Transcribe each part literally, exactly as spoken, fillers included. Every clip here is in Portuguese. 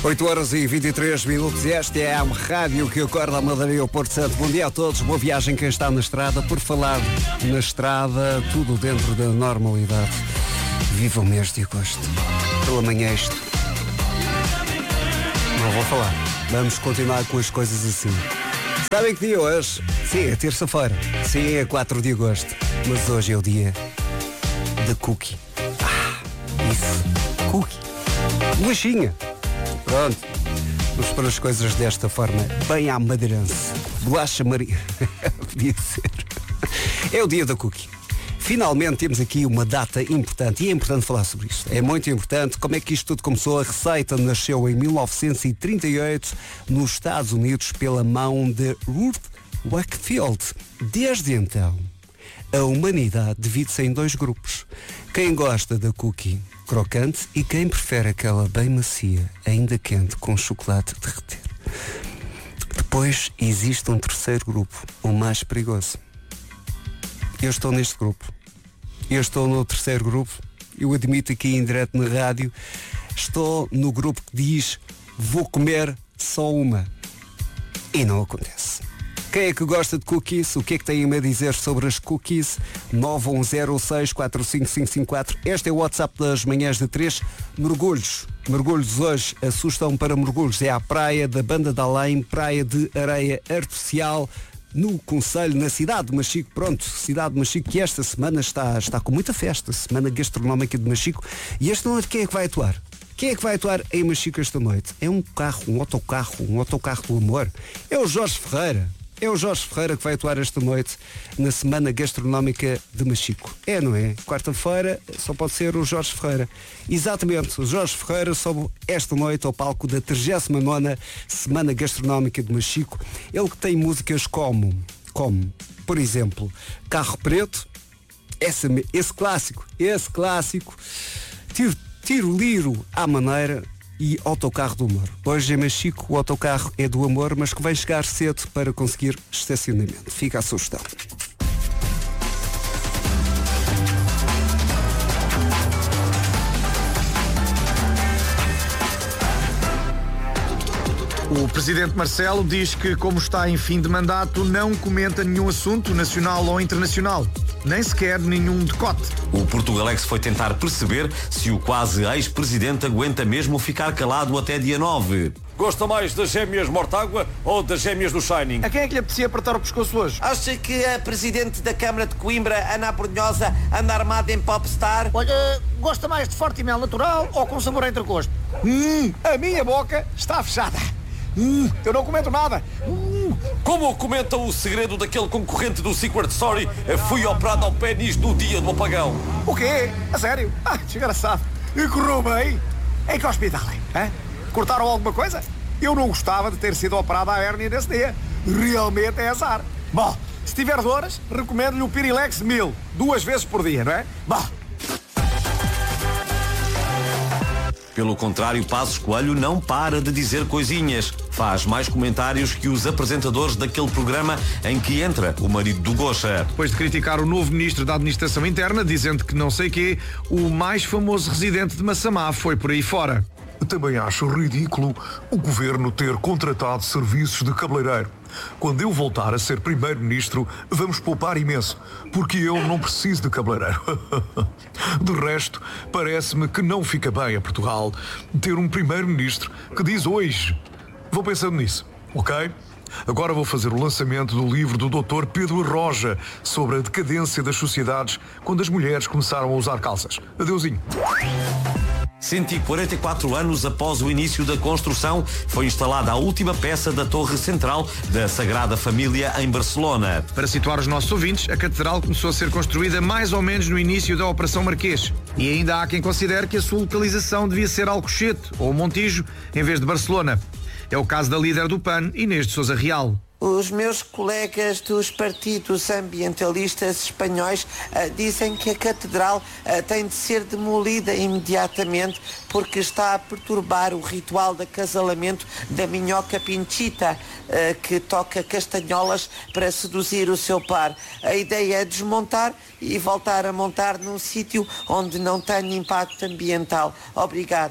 oito horas e vinte e três minutos. Esta é a rádio que acorda a Madeira e o Porto Santo. Bom dia a todos, boa viagem quem está na estrada. Por falar na estrada, tudo dentro da normalidade. Viva o mês de agosto. Pela manhã isto. Não vou falar. Vamos continuar com as coisas assim. Sabem que dia hoje? Sim, é terça-feira. Sim, é quatro de agosto. Mas hoje é o dia da cookie. Ah, isso. Cookie. Bolachinha. Pronto. Vamos para as coisas desta forma. Bem à madeirense. Bolacha Maria. Podia ser. É o dia da cookie. Finalmente temos aqui uma data importante e é importante falar sobre isto. É muito importante. Como é que isto tudo começou? A receita nasceu em mil novecentos e trinta e oito nos Estados Unidos pela mão de Ruth Wakefield. Desde então, a humanidade divide-se em dois grupos. Quem gosta da cookie crocante e quem prefere aquela bem macia, ainda quente, com chocolate a derreter. Depois existe um terceiro grupo, o mais perigoso. Eu estou neste grupo. Eu estou no terceiro grupo. Eu admito aqui em direto na rádio. Estou no grupo que diz: vou comer só uma. E não acontece. Quem é que gosta de cookies? O que é que têm a dizer sobre as cookies? nove um zero seis quatro cinco cinco cinco quatro. Este é o WhatsApp das manhãs de três. Mergulhos. Mergulhos hoje assustam para mergulhos. É à praia da Banda de Além, praia de areia artificial, no Conselho, na cidade de Machico. Pronto, cidade de Machico, que esta semana está, está com muita festa, semana gastronómica de Machico. E esta noite quem é que vai atuar? Quem é que vai atuar em Machico esta noite? É um carro, um autocarro, um autocarro do amor. É o Jorge Ferreira. É o Jorge Ferreira que vai atuar esta noite na Semana Gastronómica de Machico. É, não é? Quarta-feira só pode ser o Jorge Ferreira. Exatamente, o Jorge Ferreira sobe esta noite ao palco da trigésima nona Semana Gastronómica de Machico. Ele que tem músicas como, como por exemplo, Carro Preto, essa, esse clássico, esse clássico, Tiro, tiro Liro à Maneira e Autocarro do Amor. Hoje em Machico o autocarro é do amor, mas que vai chegar cedo para conseguir estacionamento. Fica a sugestão. O presidente Marcelo diz que, como está em fim de mandato, não comenta nenhum assunto nacional ou internacional, nem sequer nenhum decote. O Portugalex foi tentar perceber se o quase ex-presidente aguenta mesmo ficar calado até dia nove. Gosta mais das gêmeas Mortágua ou das gêmeas do Shining? A quem é que lhe apetecia apertar o pescoço hoje? Acha que a presidente da Câmara de Coimbra, Ana Brunhosa, anda armada em popstar? Olha, gosta mais de forte e mel natural ou com sabor entrecosto? Hum, a minha boca está fechada. Hum, eu não comento nada. Hum. Como comenta o segredo daquele concorrente do Secret Story, fui operado ao pênis no dia do apagão? O quê? A sério? Ah, desgraçado. E correu bem? Em que hospital, hein? Cortaram alguma coisa? Eu não gostava de ter sido operado à hérnia nesse dia. Realmente é azar. Bom, se tiver dores, recomendo-lhe o Pirilex mil, duas vezes por dia, não é? Bom. Pelo contrário, Passos Coelho não para de dizer coisinhas. Faz mais comentários que os apresentadores daquele programa em que entra o marido do Gocha. Depois de criticar o novo ministro da Administração Interna, dizendo que não sei quê, o mais famoso residente de Massamá foi por aí fora. Também acho ridículo o governo ter contratado serviços de cabeleireiro. Quando eu voltar a ser primeiro-ministro, vamos poupar imenso, porque eu não preciso de cabeleireiro. De resto, parece-me que não fica bem a Portugal ter um primeiro-ministro que diz hoje. Vou pensando nisso, ok? Agora vou fazer o lançamento do livro do doutor Pedro Arroja sobre a decadência das sociedades quando as mulheres começaram a usar calças. Adeusinho. cento e quarenta e quatro anos após o início da construção, foi instalada a última peça da torre central da Sagrada Família em Barcelona. Para situar os nossos ouvintes, a catedral começou a ser construída mais ou menos no início da Operação Marquês. E ainda há quem considere que a sua localização devia ser Alcochete ou Montijo, em vez de Barcelona. É o caso da líder do P A N, Inês de Sousa Real. Os meus colegas dos partidos ambientalistas espanhóis uh, dizem que a catedral uh, tem de ser demolida imediatamente porque está a perturbar o ritual de acasalamento da minhoca pinchita, uh, que toca castanholas para seduzir o seu par. A ideia é desmontar e voltar a montar num sítio onde não tenha impacto ambiental. Obrigada.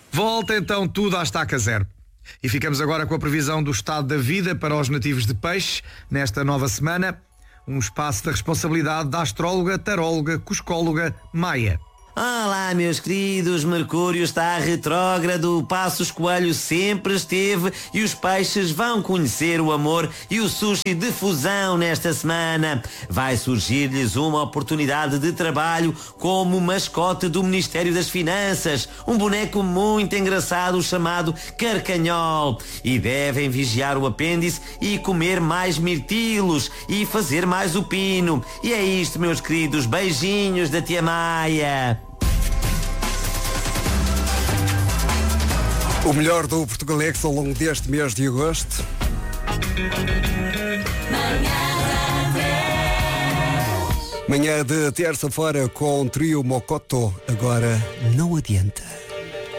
Volta então tudo à estaca zero. E ficamos agora com a previsão do estado da vida para os nativos de Peixe nesta nova semana. Um espaço da responsabilidade da astróloga, taróloga, cuscóloga Maia. Olá, meus queridos, Mercúrio está retrógrado, Passos Coelho sempre esteve e os peixes vão conhecer o amor e o sushi de fusão nesta semana. Vai surgir-lhes uma oportunidade de trabalho como mascote do Ministério das Finanças, um boneco muito engraçado chamado Carcanhol. E devem vigiar o apêndice e comer mais mirtilos e fazer mais o pino. E é isto, meus queridos, beijinhos da tia Maia. O melhor do Portugalex ao longo deste mês de agosto. Manhã de terça-feira com o trio Mocotó. Agora não adianta.